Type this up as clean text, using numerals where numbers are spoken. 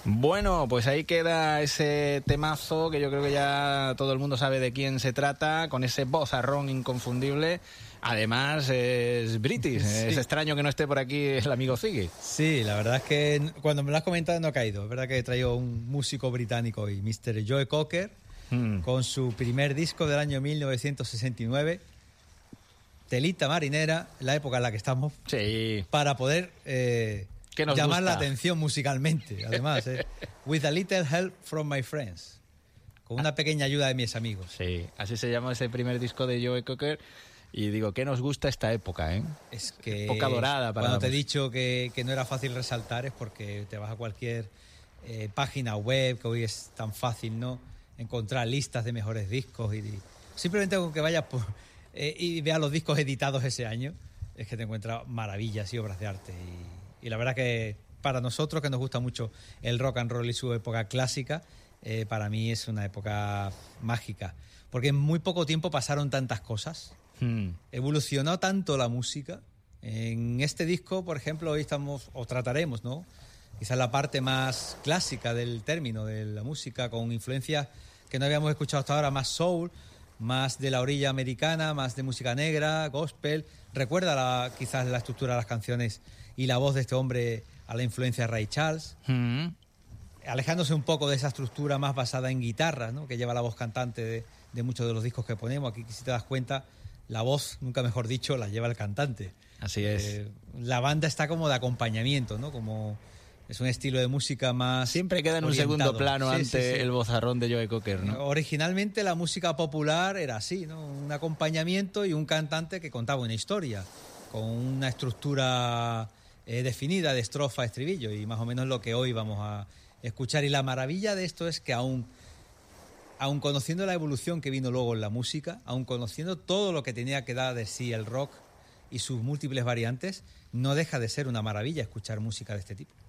Bueno, pues ahí queda ese temazo que yo creo que ya todo el mundo sabe de quién se trata, con ese vozarrón inconfundible. Además es british, sí. Es extraño que no esté por aquí el amigo Ziggy. Sí, la verdad es que cuando me lo has comentado no ha caído. Es verdad que he traído un músico británico hoy, Mr. Joe Cocker, con su primer disco del año 1969, Telita Marinera, la época en la que estamos, sí, para poder llamar la atención musicalmente, además. With a little help from my friends, con una pequeña ayuda de mis amigos. Sí, así se llama ese primer disco de Joe Cocker. Y digo, ¿qué nos gusta esta época, eh? Es que época dorada para cuando te he dicho que no era fácil resaltar es porque te vas a cualquier página web, que hoy es tan fácil, ¿no?, encontrar listas de mejores discos, y simplemente con que vayas y veas los discos editados ese año, es que te encuentras maravillas y obras de arte. Y la verdad que para nosotros, que nos gusta mucho el rock and roll y su época clásica, para mí es una época mágica, porque en muy poco tiempo pasaron tantas cosas. Evolucionó tanto la música. En este disco, por ejemplo, hoy trataremos, ¿no?, quizás la parte más clásica del término de la música, con influencias que no habíamos escuchado hasta ahora, más soul, más de la orilla americana, más de música negra, gospel. Recuerda quizás la estructura de las canciones y la voz de este hombre a la influencia de Ray Charles, alejándose un poco de esa estructura más basada en guitarra, ¿no?, que lleva la voz cantante de muchos de los discos que ponemos. Aquí, si te das cuenta, la voz, nunca mejor dicho, la lleva el cantante. Así es. La banda está como de acompañamiento, ¿no? Como es un estilo de música más siempre queda en orientado. Un segundo plano ante el vozarrón de Joe Cocker, ¿no? Originalmente la música popular era así, ¿no? Un acompañamiento y un cantante que contaba una historia con una estructura definida de estrofa, estribillo, y más o menos lo que hoy vamos a escuchar. Y la maravilla de esto es que aún conociendo la evolución que vino luego en la música, aún conociendo todo lo que tenía que dar de sí el rock y sus múltiples variantes, no deja de ser una maravilla escuchar música de este tipo.